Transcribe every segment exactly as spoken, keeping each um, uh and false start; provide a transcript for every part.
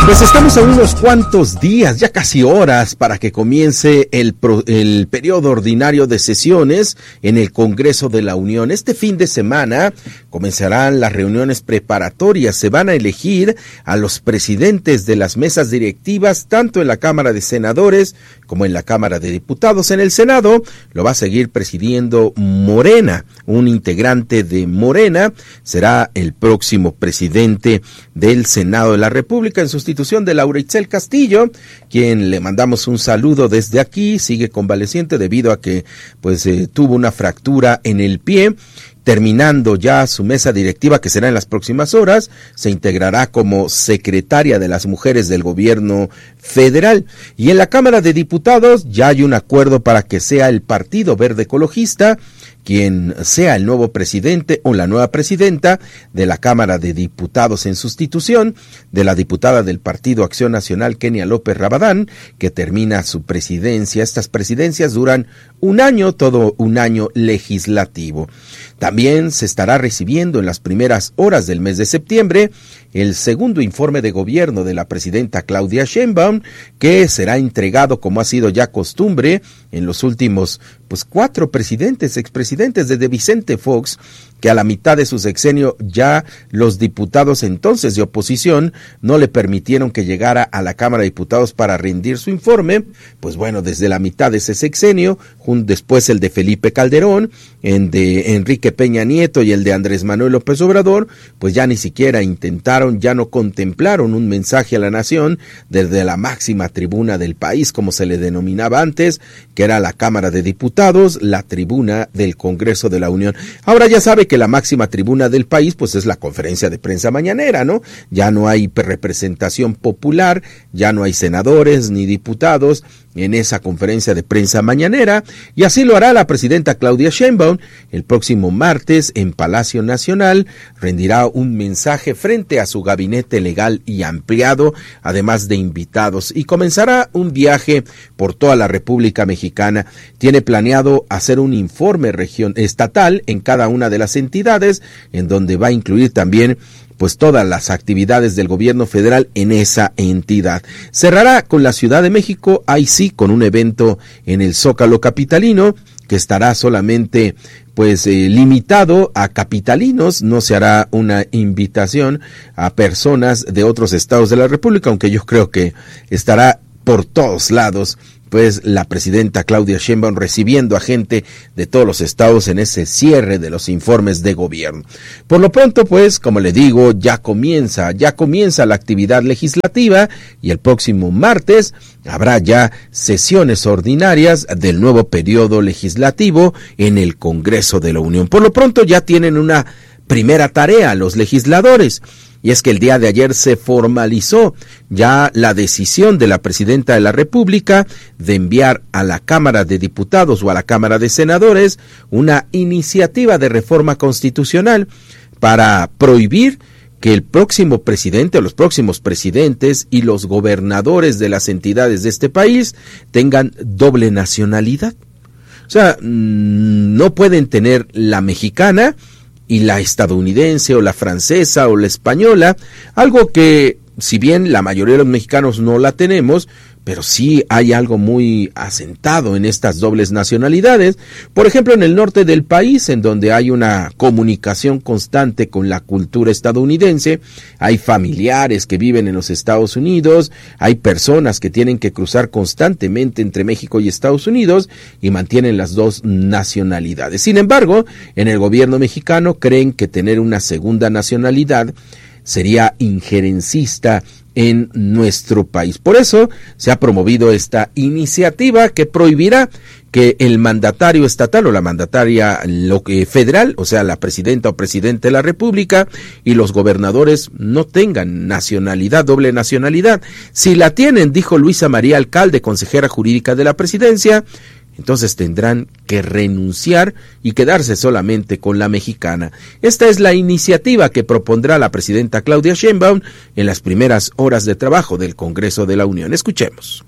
Pues estamos a unos cuantos días, ya casi horas, para que comience el, pro, el periodo ordinario de sesiones en el Congreso de la Unión. Este fin de semana comenzarán las reuniones preparatorias. Se van a elegir a los presidentes de las mesas directivas, tanto en la Cámara de Senadores como en la Cámara de Diputados. En el Senado lo va a seguir presidiendo Morena, un integrante de Morena será el próximo presidente del Senado de la República en sustitución de Laura Itzel Castillo, quien le mandamos un saludo desde aquí. Sigue convaleciente debido a que pues eh, tuvo una fractura en el pie. Terminando ya su mesa directiva, que será en las próximas horas, se integrará como secretaria de las mujeres del gobierno federal. Y en la Cámara de Diputados ya hay un acuerdo para que sea el Partido Verde Ecologista quien sea el nuevo presidente o la nueva presidenta de la Cámara de Diputados, en sustitución de la diputada del Partido Acción Nacional, Kenia López Rabadán, que termina su presidencia. Estas presidencias duran un año, todo un año legislativo. También se estará recibiendo en las primeras horas del mes de septiembre el segundo informe de gobierno de la presidenta Claudia Sheinbaum, que será entregado, como ha sido ya costumbre en los últimos pues cuatro presidentes, expresidentes, desde Vicente Fox, que a la mitad de su sexenio ya los diputados entonces de oposición no le permitieron que llegara a la Cámara de Diputados para rendir su informe. Pues bueno, desde la mitad de ese sexenio, después el de Felipe Calderón, el de Enrique Peña Nieto y el de Andrés Manuel López Obrador, pues ya ni siquiera intentaron, ya no contemplaron un mensaje a la nación desde la máxima tribuna del país, como se le denominaba antes, que era la Cámara de Diputados, la tribuna del Congreso de la Unión. Ahora ya sabe que la máxima tribuna del país pues es la conferencia de prensa mañanera, ¿no? Ya no hay representación popular, ya no hay senadores ni diputados en esa conferencia de prensa mañanera, y así lo hará la presidenta Claudia Sheinbaum el próximo martes en Palacio Nacional. Rendirá un mensaje frente a su gabinete legal y ampliado, además de invitados, y comenzará un viaje por toda la República Mexicana. Tiene planeado hacer un informe region estatal en cada una de las entidades, en donde va a incluir también pues todas las actividades del gobierno federal en esa entidad. Cerrará con la Ciudad de México, ahí sí, con un evento en el Zócalo capitalino, que estará solamente pues eh, limitado a capitalinos. No se hará una invitación a personas de otros estados de la República, aunque yo creo que estará por todos lados pues la presidenta Claudia Sheinbaum recibiendo a gente de todos los estados en ese cierre de los informes de gobierno. Por lo pronto, pues, como le digo, ya comienza, ya comienza la actividad legislativa, y el próximo martes habrá ya sesiones ordinarias del nuevo periodo legislativo en el Congreso de la Unión. Por lo pronto ya tienen una primera tarea los legisladores, y es que el día de ayer se formalizó ya la decisión de la presidenta de la República de enviar a la Cámara de Diputados o a la Cámara de Senadores una iniciativa de reforma constitucional para prohibir que el próximo presidente o los próximos presidentes y los gobernadores de las entidades de este país tengan doble nacionalidad. O sea, no pueden tener la mexicana y la estadounidense o la francesa o la española, algo que si bien la mayoría de los mexicanos no la tenemos, pero sí hay algo muy asentado en estas dobles nacionalidades. Por ejemplo, en el norte del país, en donde hay una comunicación constante con la cultura estadounidense, hay familiares que viven en los Estados Unidos, hay personas que tienen que cruzar constantemente entre México y Estados Unidos y mantienen las dos nacionalidades. Sin embargo, en el gobierno mexicano creen que tener una segunda nacionalidad sería injerencista en nuestro país. Por eso se ha promovido esta iniciativa que prohibirá que el mandatario estatal o la mandataria federal, o sea, la presidenta o presidente de la República, y los gobernadores no tengan nacionalidad, doble nacionalidad. Si la tienen, dijo Luisa María Alcalde, consejera jurídica de la presidencia, entonces tendrán que renunciar y quedarse solamente con la mexicana. Esta es la iniciativa que propondrá la presidenta Claudia Sheinbaum en las primeras horas de trabajo del Congreso de la Unión. Escuchemos.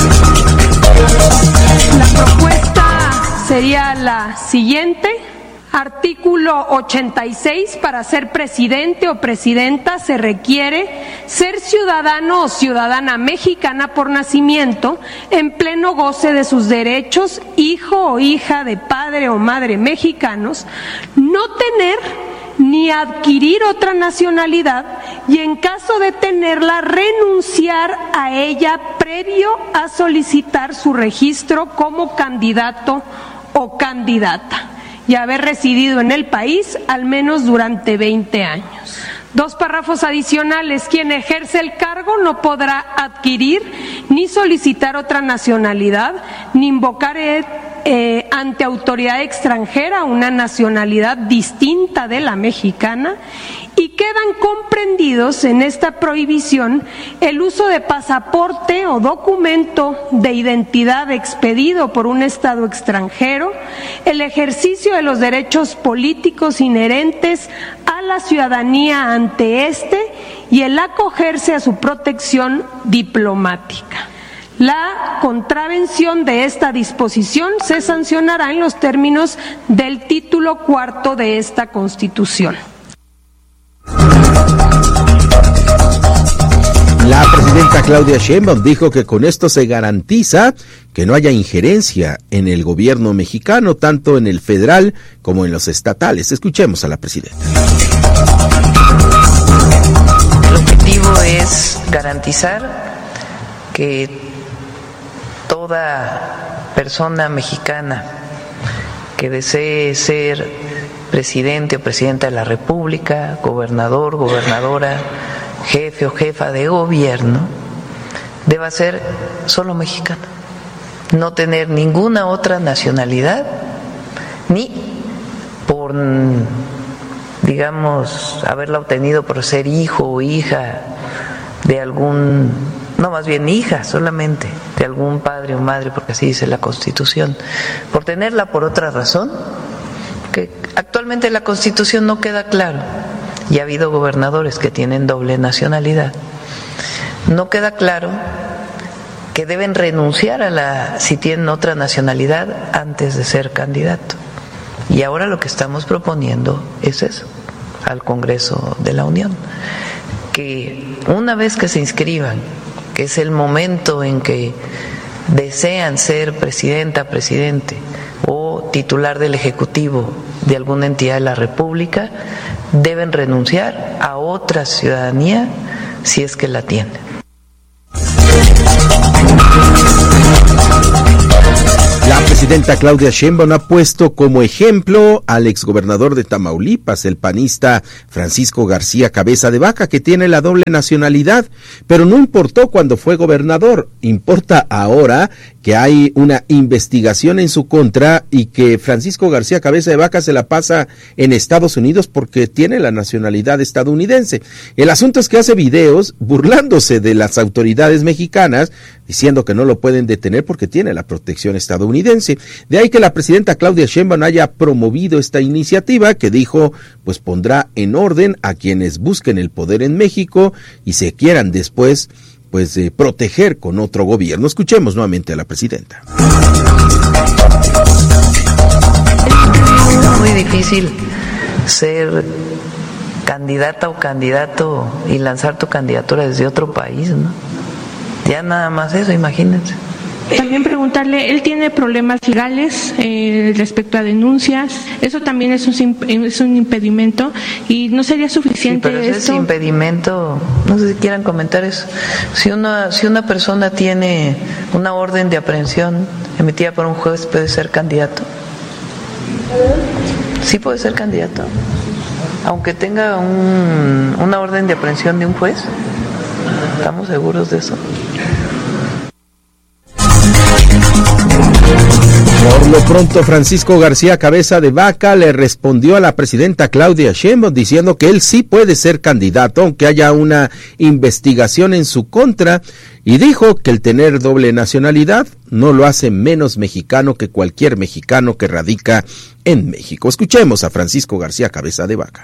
La propuesta sería la siguiente: Artículo ochenta y seis. Para ser presidente o presidenta se requiere ser ciudadano o ciudadana mexicana por nacimiento, en pleno goce de sus derechos, hijo o hija de padre o madre mexicanos, no tener ni adquirir otra nacionalidad y, en caso de tenerla, renunciar a ella previo a solicitar su registro como candidato o candidata y haber residido en el país al menos durante veinte años. Dos párrafos adicionales. Quien ejerce el cargo no podrá adquirir ni solicitar otra nacionalidad, ni invocar eh, ante autoridad extranjera una nacionalidad distinta de la mexicana, y quedan comprendidos en esta prohibición el uso de pasaporte o documento de identidad expedido por un Estado extranjero, el ejercicio de los derechos políticos inherentes a la ciudadanía ante este y el acogerse a su protección diplomática. La contravención de esta disposición se sancionará en los términos del título cuarto de esta Constitución. La presidenta Claudia Sheinbaum dijo que con esto se garantiza que no haya injerencia en el gobierno mexicano, tanto en el federal como en los estatales. Escuchemos a la presidenta. El objetivo es garantizar que toda persona mexicana que desee ser presidente o presidenta de la República, gobernador, gobernadora, jefe o jefa de gobierno, deba ser solo mexicano, no tener ninguna otra nacionalidad, ni por, digamos, haberla obtenido por ser hijo o hija de algún, no, más bien hija solamente, de algún padre o madre, porque así dice la Constitución, por tenerla por otra razón, que actualmente la Constitución no queda claro. Y ha habido gobernadores que tienen doble nacionalidad. No queda claro que deben renunciar a la, si tienen otra nacionalidad, antes de ser candidato. Y ahora lo que estamos proponiendo es eso, al Congreso de la Unión, que una vez que se inscriban, que es el momento en que desean ser presidenta, presidente o titular del Ejecutivo de alguna entidad de la República, deben renunciar a otra ciudadanía si es que la tienen. La presidenta Claudia Sheinbaum ha puesto como ejemplo al exgobernador de Tamaulipas, el panista Francisco García Cabeza de Vaca, que tiene la doble nacionalidad, pero no importó cuando fue gobernador, importa ahora que hay una investigación en su contra y que Francisco García Cabeza de Vaca se la pasa en Estados Unidos porque tiene la nacionalidad estadounidense. El asunto es que hace videos burlándose de las autoridades mexicanas, diciendo que no lo pueden detener porque tiene la protección estadounidense. De ahí que la presidenta Claudia Sheinbaum haya promovido esta iniciativa que dijo, pues pondrá en orden a quienes busquen el poder en México y se quieran después pues eh, proteger con otro gobierno. Escuchemos nuevamente a la presidenta. Es muy difícil ser candidata o candidato y lanzar tu candidatura desde otro país, ¿no? Ya nada más eso, imagínense. También preguntarle, él tiene problemas legales eh, respecto a denuncias, eso también es un, es un impedimento y no sería suficiente. Sí, pero ese esto. impedimento, no sé si quieran comentar eso. Si una, si una persona tiene una orden de aprehensión emitida por un juez, ¿puede ser candidato? Sí puede ser candidato, aunque tenga un, una orden de aprehensión de un juez. ¿Estamos seguros de eso? Por lo pronto, Francisco García Cabeza de Vaca le respondió a la presidenta Claudia Sheinbaum diciendo que él sí puede ser candidato, aunque haya una investigación en su contra, y dijo que el tener doble nacionalidad no lo hace menos mexicano que cualquier mexicano que radica en México. Escuchemos a Francisco García Cabeza de Vaca.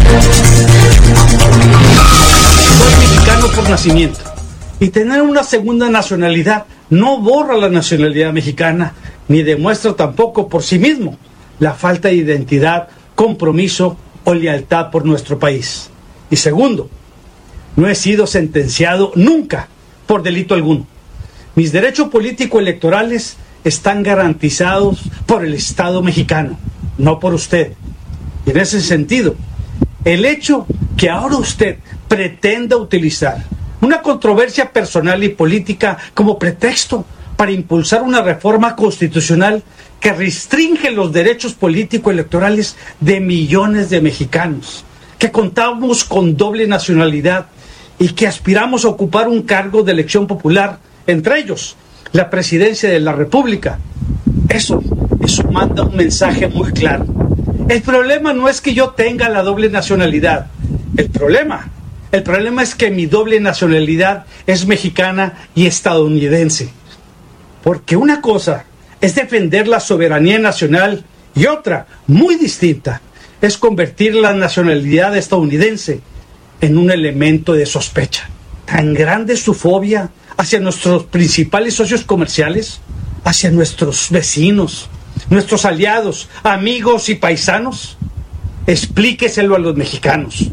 Soy mexicano por nacimiento, y tener una segunda nacionalidad no borra la nacionalidad mexicana, ni demuestra tampoco por sí mismo la falta de identidad, compromiso o lealtad por nuestro país. Y segundo, no he sido sentenciado nunca por delito alguno. Mis derechos político-electorales están garantizados por el Estado mexicano, no por usted. Y en ese sentido, el hecho que ahora usted pretenda utilizar una controversia personal y política como pretexto para impulsar una reforma constitucional que restringe los derechos político-electorales de millones de mexicanos, que contamos con doble nacionalidad y que aspiramos a ocupar un cargo de elección popular, entre ellos la presidencia de la República. Eso, eso manda un mensaje muy claro. El problema no es que yo tenga la doble nacionalidad. El problema, el problema es que mi doble nacionalidad es mexicana y estadounidense. Porque una cosa es defender la soberanía nacional y otra, muy distinta, es convertir la nacionalidad estadounidense en un elemento de sospecha. Tan grande es su fobia hacia nuestros principales socios comerciales, hacia nuestros vecinos, nuestros aliados, amigos y paisanos. Explíqueselo a los mexicanos.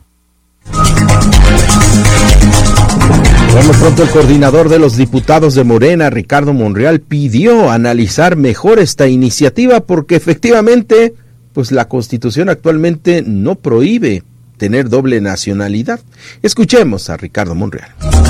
Por lo pronto, el coordinador de los diputados de Morena, Ricardo Monreal, pidió analizar mejor esta iniciativa porque efectivamente, pues la Constitución actualmente no prohíbe tener doble nacionalidad. Escuchemos a Ricardo Monreal.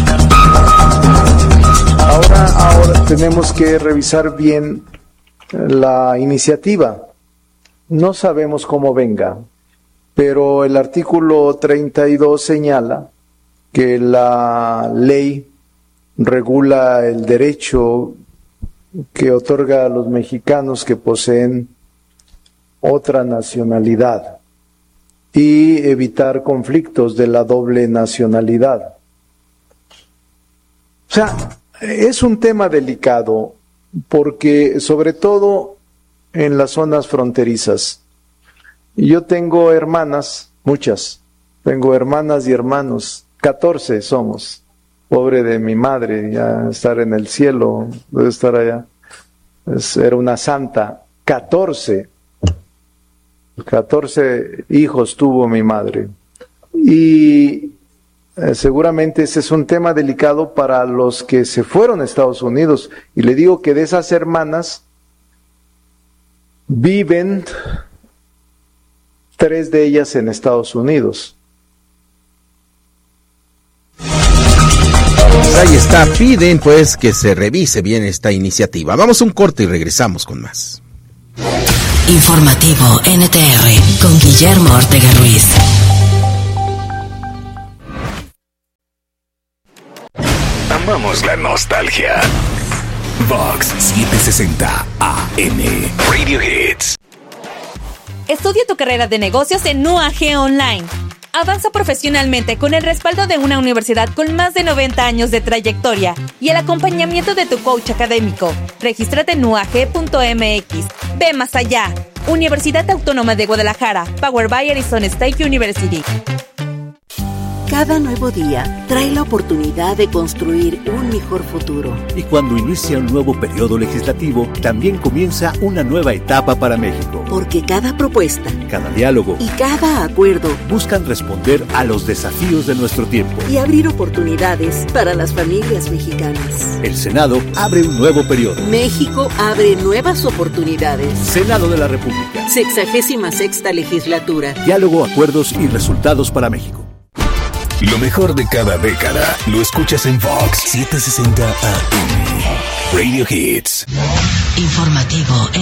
Ahora, ahora tenemos que revisar bien la iniciativa. No sabemos cómo venga, pero el artículo treinta y dos señala que la ley regula el derecho que otorga a los mexicanos que poseen otra nacionalidad y evitar conflictos de la doble nacionalidad. O sea, es un tema delicado porque sobre todo en las zonas fronterizas. Yo tengo hermanas, muchas, tengo hermanas y hermanos, catorce somos. Pobre de mi madre, ya estar en el cielo, debe estar allá. Es, era una santa. catorce. catorce hijos tuvo mi madre. Y eh, seguramente ese es un tema delicado para los que se fueron a Estados Unidos. Y le digo que de esas hermanas viven tres de ellas en Estados Unidos. Ahí está, piden pues que se revise bien esta iniciativa. Vamos a un corte y regresamos con más. Informativo N T R con Guillermo Ortega Ruiz. Amamos la nostalgia. Vox setecientos sesenta A M Radio Hits. Estudia tu carrera de negocios en U A G Online. Avanza profesionalmente con el respaldo de una universidad con más de noventa años de trayectoria y el acompañamiento de tu coach académico. Regístrate en u a g punto m x. Ve más allá. Universidad Autónoma de Guadalajara. Powered by Arizona State University. Cada nuevo día trae la oportunidad de construir un mejor futuro. Y cuando inicia un nuevo periodo legislativo, también comienza una nueva etapa para México. Porque cada propuesta, cada diálogo y cada acuerdo buscan responder a los desafíos de nuestro tiempo y abrir oportunidades para las familias mexicanas. El Senado abre un nuevo periodo. México abre nuevas oportunidades. Senado de la República. Sexagésima sexta legislatura. Diálogo, acuerdos y resultados para México. Lo mejor de cada década lo escuchas en Vox setecientos sesenta A M Radio Hits. Informativo